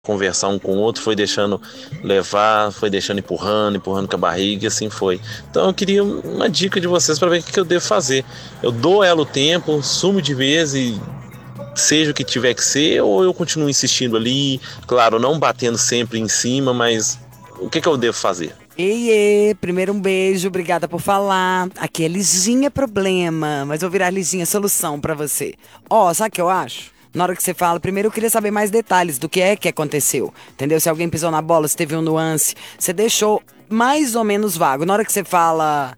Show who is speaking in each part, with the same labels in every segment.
Speaker 1: conversar um com o outro, foi deixando levar, foi deixando empurrando com a barriga, e assim foi. Então eu queria uma dica de vocês para ver o que eu devo fazer. Eu dou ela o tempo, sumo de vez e seja o que tiver que ser, ou eu continuo insistindo ali, claro, não batendo sempre em cima, mas o que eu devo fazer?
Speaker 2: Ei, primeiro um beijo, obrigada por falar. Aqui é Lizinha problema, mas vou virar Lizinha solução pra você. Ó, sabe o que eu acho? Na hora que você fala, primeiro eu queria saber mais detalhes do que é que aconteceu. Entendeu? Se alguém pisou na bola, se teve um nuance. Você deixou mais ou menos vago. Na hora que você fala,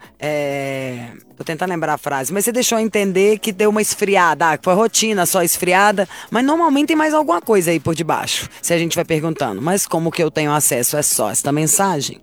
Speaker 2: tô tentando lembrar a frase, mas você deixou entender que deu uma esfriada, que foi rotina só esfriada, mas normalmente tem mais alguma coisa aí por debaixo, se a gente vai perguntando. Mas como que eu tenho acesso é só esta mensagem?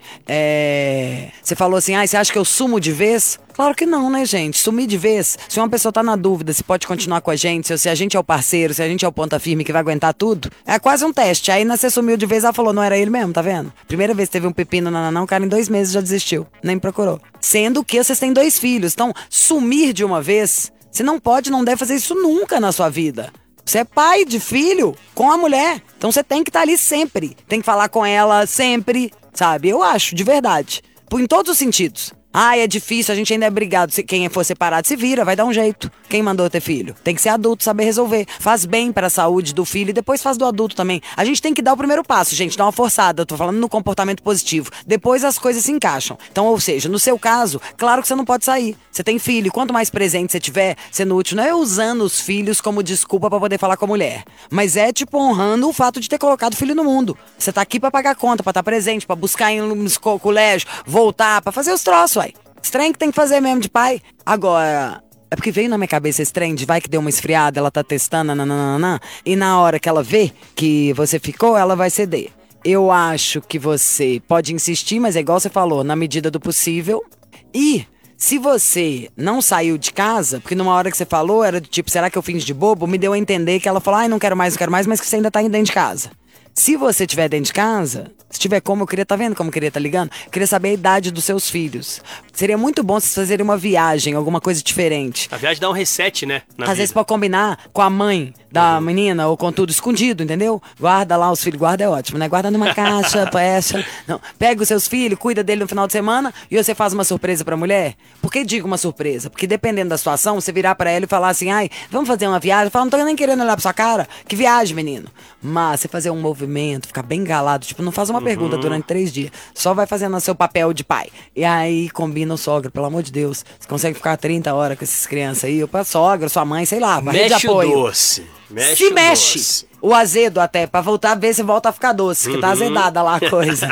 Speaker 2: Você falou assim, você acha que eu sumo de vez? Claro que não, né, gente? Sumir de vez, se uma pessoa tá na dúvida se pode continuar com a gente, se a gente é o parceiro, se a gente é o ponta firme que vai aguentar tudo, é quase um teste. Aí você sumiu de vez, ela falou, não era ele mesmo, tá vendo? Primeira vez que teve um pepino, não, o cara em 2 meses já desistiu, nem procurou. Sendo que vocês têm 2 filhos, então sumir de uma vez, você não pode, não deve fazer isso nunca na sua vida. Você é pai de filho com a mulher, então você tem que estar ali sempre, tem que falar com ela sempre, sabe? Eu acho, de verdade, em todos os sentidos. É difícil, a gente ainda é brigado. Quem for separado se vira, vai dar um jeito. Quem mandou ter filho? Tem que ser adulto, saber resolver. Faz bem para a saúde do filho e depois faz do adulto também. A gente tem que dar o primeiro passo, gente, dar uma forçada. Eu tô falando no comportamento positivo. Depois as coisas se encaixam. Então, ou seja, no seu caso, claro que você não pode sair. Você tem filho, e quanto mais presente você tiver, sendo útil, não é usando os filhos como desculpa para poder falar com a mulher. Mas é, honrando o fato de ter colocado o filho no mundo. Você tá aqui para pagar conta, para estar presente, para buscar em um colégio, voltar, para fazer os troços, uai. Esse trem que tem que fazer mesmo de pai. Agora, é porque veio na minha cabeça esse trem de vai que deu uma esfriada, ela tá testando, nananana, e na hora que ela vê que você ficou, ela vai ceder. Eu acho que você pode insistir, mas é igual você falou, na medida do possível. E se você não saiu de casa, porque numa hora que você falou, era do tipo, será que eu finjo de bobo? Me deu a entender que ela falou, não quero mais, mas que você ainda tá dentro de casa. Se você estiver dentro de casa, se tiver como, eu queria estar vendo como eu queria estar ligando, eu queria saber a idade dos seus filhos. Seria muito bom vocês fazerem uma viagem, alguma coisa diferente.
Speaker 3: A viagem dá um reset, né?
Speaker 2: Às vezes pode combinar com a mãe da menina ou com tudo escondido, entendeu? Guarda lá os filhos, guarda é ótimo, né? Guarda numa caixa, peça. Não. Pega os seus filhos, cuida dele no final de semana e você faz uma surpresa pra mulher. Por que digo uma surpresa? Porque dependendo da situação, você virar pra ela e falar assim, vamos fazer uma viagem. Fala, não tô nem querendo olhar pra sua cara. Que viagem, menino. Mas você fazer um movimento, ficar bem galado, não faz uma pergunta durante 3 dias. Só vai fazendo o seu papel de pai. E aí combina o sogro, pelo amor de Deus. Você consegue ficar 30 horas com essas crianças aí, ou pra sogra, sua mãe, sei lá, rede de apoio.
Speaker 3: Doce.
Speaker 2: Se mexe o azedo até, pra voltar a ver se volta a ficar doce, que tá azedada lá a coisa.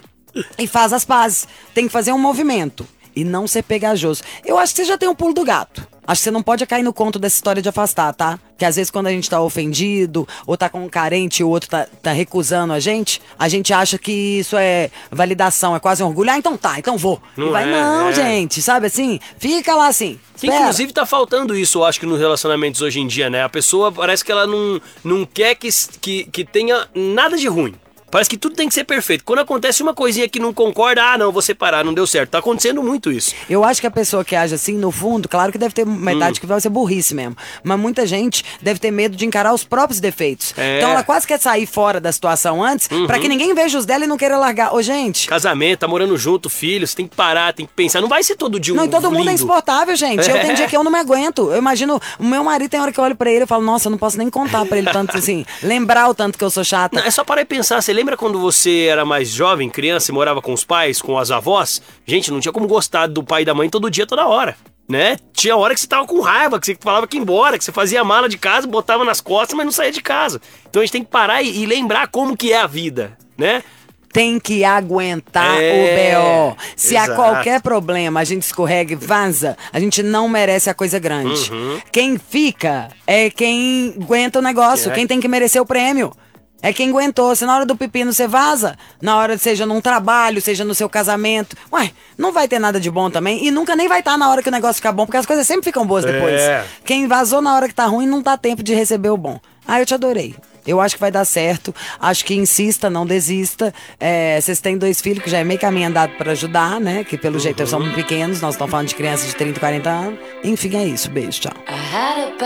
Speaker 2: E faz as pazes. Tem que fazer um movimento e não ser pegajoso. Eu acho que você já tem um pulo do gato. Acho que você não pode cair no conto dessa história de afastar, tá? Que às vezes quando a gente tá ofendido, ou tá com um carente e o outro tá recusando a gente acha que isso é validação, é quase um orgulho. Então tá, então vou. Não, gente, sabe assim? Fica lá assim.
Speaker 3: Que, inclusive tá faltando isso, eu acho que nos relacionamentos hoje em dia, né? A pessoa parece que ela não quer que tenha nada de ruim. Parece que tudo tem que ser perfeito. Quando acontece uma coisinha que não concorda, não, vou separar, não deu certo. Tá acontecendo muito isso.
Speaker 2: Eu acho que a pessoa que age assim, no fundo, claro que deve ter metade que vai ser burrice mesmo. Mas muita gente deve ter medo de encarar os próprios defeitos. Então ela quase quer sair fora da situação antes, pra que ninguém veja os dela e não queira largar. Ô, gente.
Speaker 3: Casamento, tá morando junto, filho, você tem que parar, tem que pensar. Não vai ser todo dia
Speaker 2: Não, e todo mundo é insuportável, gente. Eu tenho dia que eu não me aguento. Eu imagino, o meu marido tem hora que eu olho pra ele e falo, nossa, eu não posso nem contar pra ele tanto assim, lembrar o tanto que eu sou chata.
Speaker 3: Não, é só parar e pensar. Você lembra quando você era mais jovem, criança, e morava com os pais, com as avós? Gente, não tinha como gostar do pai e da mãe todo dia, toda hora, né? Tinha hora que você tava com raiva, que você falava que ia embora, que você fazia a mala de casa, botava nas costas, mas não saía de casa. Então a gente tem que parar e lembrar como que é a vida, né?
Speaker 2: Tem que aguentar o B.O. Se há qualquer problema, a gente escorrega e vaza, a gente não merece a coisa grande. Quem fica é quem aguenta o negócio, quem tem que merecer o prêmio. É quem aguentou. Se na hora do pepino você vaza, na hora, seja num trabalho, seja no seu casamento, não vai ter nada de bom também. E nunca nem vai estar na hora que o negócio ficar bom, porque as coisas sempre ficam boas depois. Quem vazou na hora que tá ruim, não dá tempo de receber o bom. Eu te adorei. Eu acho que vai dar certo. Acho que insista, não desista. Vocês têm 2 filhos, que já é meio caminho andado pra ajudar, né? Que pelo jeito eles são muito pequenos. Nós estamos falando de crianças de 30, 40 anos. Enfim, é isso. Beijo, tchau.